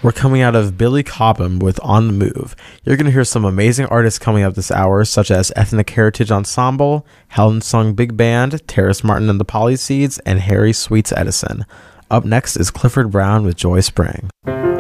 We're coming out of Billy Cobham with On the Move. You're going to hear some amazing artists coming up this hour, such as Ethnic Heritage Ensemble, Helen Sung Big Band, Terrace Martin and the Polyseeds, and Harry Sweets Edison. Up next is Clifford Brown with Joy Spring.